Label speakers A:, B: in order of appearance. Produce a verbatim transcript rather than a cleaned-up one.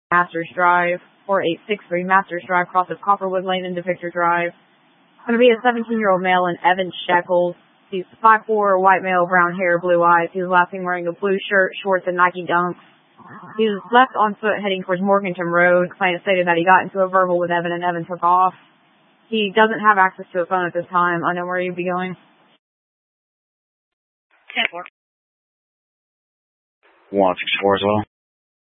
A: Masters Drive, four eight six three Masters Drive, cross of Copperwood Lane into Victor Drive. Going to be a seventeen-year-old male in Evan Shekels. He's five foot four, white male, brown hair, blue eyes. He was last seen wearing a blue shirt, shorts, and Nike Dunks. He was left on foot heading towards Morganton Road. Client stated that he got into a verbal with Evan and Evan took off. He doesn't have access to a phone at this time. I know where you'd be going.
B: ten four. one six four as well.